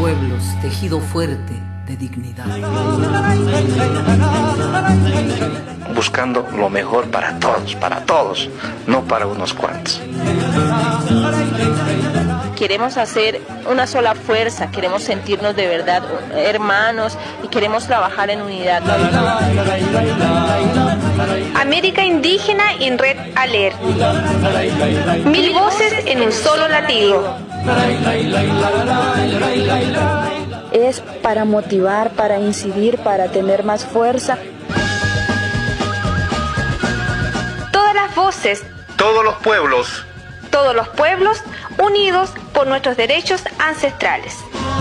pueblos, tejido fuerte de dignidad. Buscando lo mejor para todos, no para unos cuantos. Queremos hacer una sola fuerza, queremos sentirnos de verdad hermanos y queremos trabajar en unidad. América Indígena en Red Alert. 1000 voces en un solo latido. Es para motivar, para incidir, para tener más fuerza. Todas las voces. Todos los pueblos. Todos los pueblos unidos por nuestros derechos ancestrales.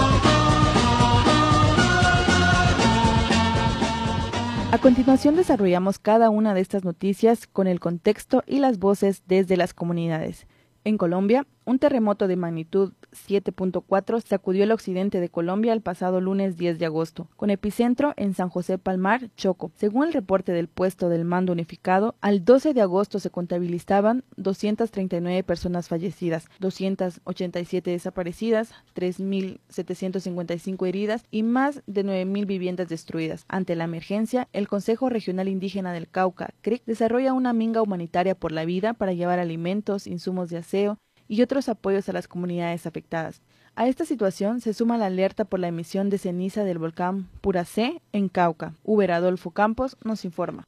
A continuación desarrollamos cada una de estas noticias con el contexto y las voces desde las comunidades. En Colombia, un terremoto de magnitud 7.4 sacudió el occidente de Colombia el pasado lunes 10 de agosto, con epicentro en San José Palmar, Chocó. Según el reporte del puesto del Mando Unificado, al 12 de agosto se contabilizaban 239 personas fallecidas, 287 desaparecidas, 3.755 heridas y más de 9.000 viviendas destruidas. Ante la emergencia, el Consejo Regional Indígena del Cauca, CRIC, desarrolla una minga humanitaria por la vida para llevar alimentos, insumos de aseo y otros apoyos a las comunidades afectadas. A esta situación se suma la alerta por la emisión de ceniza del volcán Puracé en Cauca. Uber Adolfo Campos nos informa.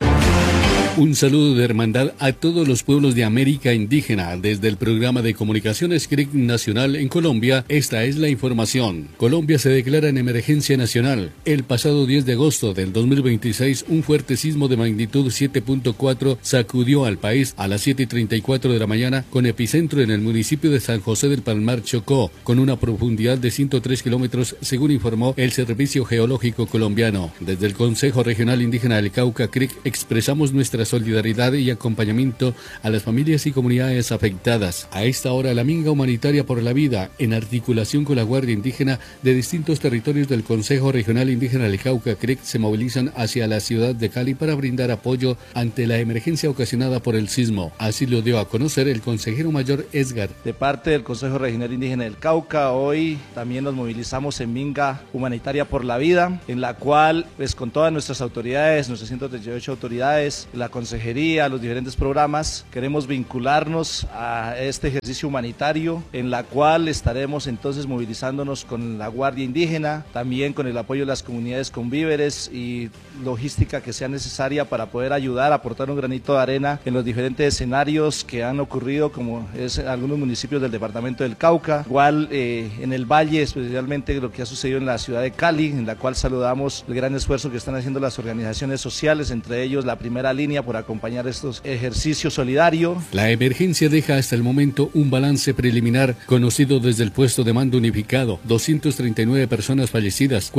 Un saludo de hermandad a todos los pueblos de América Indígena. Desde el programa de comunicaciones CRIC Nacional en Colombia, esta es la información. Colombia se declara en emergencia nacional. El pasado 10 de agosto del 2026, un fuerte sismo de magnitud 7.4 sacudió al país a las 7:34 de la mañana, con epicentro en el municipio de San José del Palmar, Chocó, con una profundidad de 103 kilómetros, según informó el Servicio Geológico Colombiano. Desde el Consejo Regional Indígena del Cauca, CRIC, expresamos nuestra solidaridad y acompañamiento a las familias y comunidades afectadas. A esta hora, la minga humanitaria por la vida, en articulación con la Guardia Indígena de distintos territorios del Consejo Regional Indígena del Cauca, CRIC, se movilizan hacia la ciudad de Cali para brindar apoyo ante la emergencia ocasionada por el sismo. Así lo dio a conocer el consejero mayor Esgar. De parte del Consejo Regional Indígena del Cauca, hoy también nos movilizamos en minga humanitaria por la vida, en la cual, pues con todas nuestras autoridades, nuestras 138 autoridades, la consejería, los diferentes programas, queremos vincularnos a este ejercicio humanitario, en la cual estaremos entonces movilizándonos con la Guardia Indígena, también con el apoyo de las comunidades con víveres y logística que sea necesaria para poder ayudar, aportar un granito de arena en los diferentes escenarios que han ocurrido, como es en algunos municipios del departamento del Cauca, igual en el Valle, especialmente lo que ha sucedido en la ciudad de Cali, en la cual saludamos el gran esfuerzo que están haciendo las organizaciones sociales, entre ellos la Primera Línea, por acompañar estos ejercicios solidarios. La emergencia deja hasta el momento un balance preliminar conocido desde el puesto de mando unificado: 239 personas fallecidas,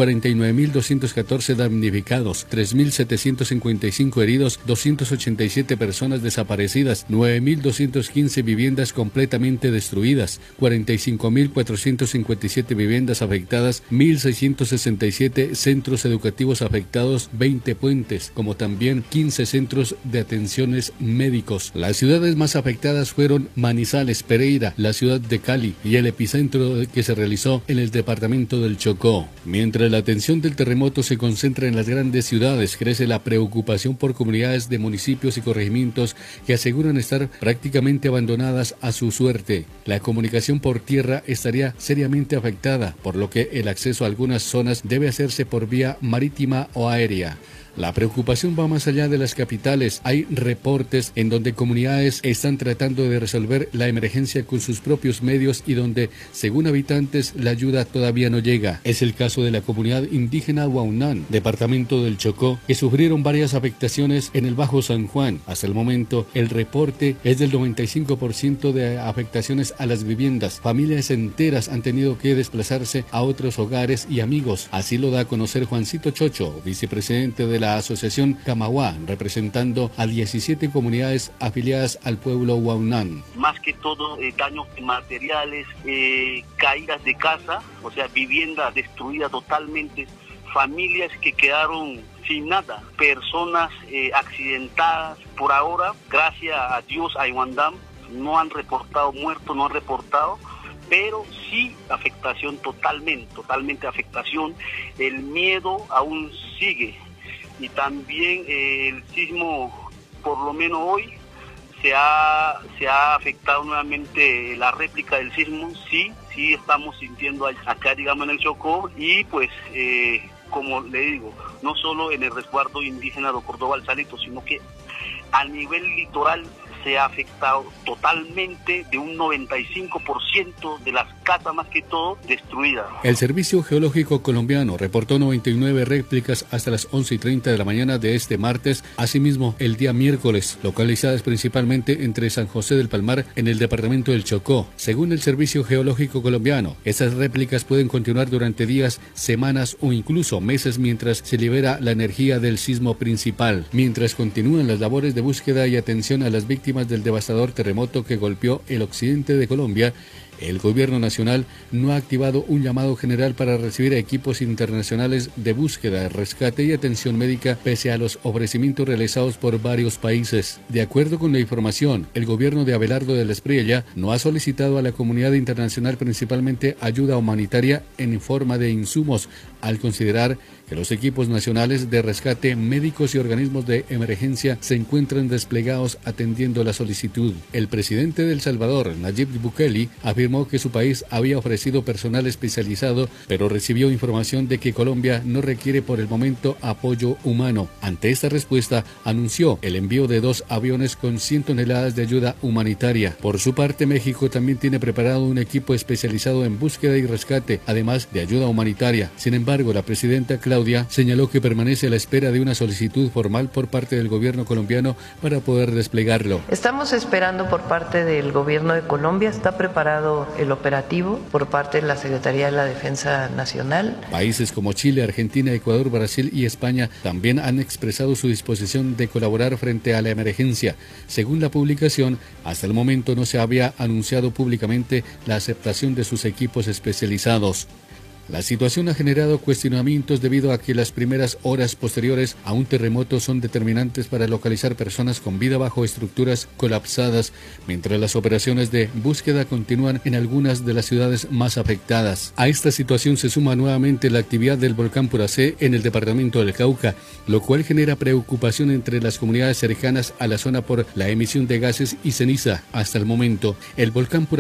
49.214 damnificados, 3.755 heridos, 287 personas desaparecidas, 9.215 viviendas completamente destruidas, 45.457 viviendas afectadas, 1.667 centros educativos afectados, 20 puentes, como también 15 centros de atenciones médicos. Las ciudades más afectadas fueron Manizales, Pereira, la ciudad de Cali y el epicentro que se realizó en el departamento del Chocó. Mientras la atención del terremoto se concentra en las grandes ciudades, crece la preocupación por comunidades de municipios y corregimientos que aseguran estar prácticamente abandonadas a su suerte. La comunicación por tierra estaría seriamente afectada, por lo que el acceso a algunas zonas debe hacerse por vía marítima o aérea. La preocupación va más allá de las capitales. Hay reportes en donde comunidades están tratando de resolver la emergencia con sus propios medios y donde, según habitantes, la ayuda todavía no llega. Es el caso de la comunidad indígena Huaunán, departamento del Chocó, que sufrieron varias afectaciones en el Bajo San Juan. Hasta el momento, el reporte es del 95% de afectaciones a las viviendas. Familias enteras han tenido que desplazarse a otros hogares y amigos. Así lo da a conocer Juancito Chocho, vicepresidente de la Asociación Camagüá, representando a 17 comunidades afiliadas al pueblo Huaunán. Más que todo daños materiales, caídas de casa, o sea, vivienda destruida totalmente, familias que quedaron sin nada, personas accidentadas. Por ahora, gracias a Dios, a Iwandam, no han reportado muertos, no han reportado. pero sí afectación totalmente afectación. El miedo aún sigue y también el sismo, por lo menos hoy, se ha afectado nuevamente la réplica del sismo. Sí estamos sintiendo acá, digamos, en el Chocó, y pues como le digo, no solo en el resguardo indígena de Córdoba al Salito, sino que a nivel litoral se ha afectado totalmente, de un 95% de las casas más que todo destruidas. El Servicio Geológico Colombiano reportó 99 réplicas hasta las 11:30 de la mañana de este martes, asimismo el día miércoles, localizadas principalmente entre San José del Palmar en el departamento del Chocó. Según el Servicio Geológico Colombiano, esas réplicas pueden continuar durante días, semanas o incluso meses mientras se libera la energía del sismo principal. Mientras continúan las labores de búsqueda y atención a las víctimas del devastador terremoto que golpeó el occidente de Colombia, el gobierno nacional no ha activado un llamado general para recibir equipos internacionales de búsqueda, rescate y atención médica pese a los ofrecimientos realizados por varios países. De acuerdo con la información, el gobierno de Abelardo del Espriella no ha solicitado a la comunidad internacional principalmente ayuda humanitaria en forma de insumos, al considerar que los equipos nacionales de rescate, médicos y organismos de emergencia se encuentran desplegados atendiendo la solicitud. El presidente de El Salvador, Nayib Bukele, afirmó que su país había ofrecido personal especializado, pero recibió información de que Colombia no requiere por el momento apoyo humano. Ante esta respuesta, anunció el envío de 2 aviones con 100 toneladas de ayuda humanitaria. Por su parte, México también tiene preparado un equipo especializado en búsqueda y rescate, además de ayuda humanitaria. Sin embargo, la presidenta Claudia señaló que permanece a la espera de una solicitud formal por parte del gobierno colombiano para poder desplegarlo. Estamos esperando por parte del gobierno de Colombia, está preparado el operativo por parte de la Secretaría de la Defensa Nacional. Países como Chile, Argentina, Ecuador, Brasil y España también han expresado su disposición de colaborar frente a la emergencia. Según la publicación, hasta el momento no se había anunciado públicamente la aceptación de sus equipos especializados. La situación ha generado cuestionamientos debido a que las primeras horas posteriores a un terremoto son determinantes para localizar personas con vida bajo estructuras colapsadas, mientras las operaciones de búsqueda continúan en algunas de las ciudades más afectadas. A esta situación se suma nuevamente la actividad del volcán Puracé en el departamento del Cauca, lo cual genera preocupación entre las comunidades cercanas a la zona por la emisión de gases y ceniza. Hasta el momento, el volcán Puracé